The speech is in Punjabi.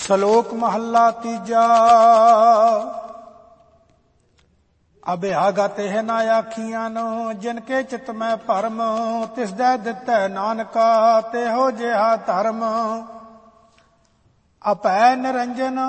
ਸ਼ਲੋਕ ਮਹੱਲਾ ਤੀਜਾ। ਅਭਿਆਗਤ ਹੈ ਨਾ ਆਖੀਆਂ ਨੂੰ, ਜਿਨ ਕੇ ਚਿਤ ਮੈਂ ਭਰਮ, ਤਿਸ ਦਾ ਦਿੱਤੈ ਨਾਨਕਾ, ਤੇ ਹੋ ਜਿਹਾ ਧਰਮ। ਅਪੈ ਨਿਰੰਜਨ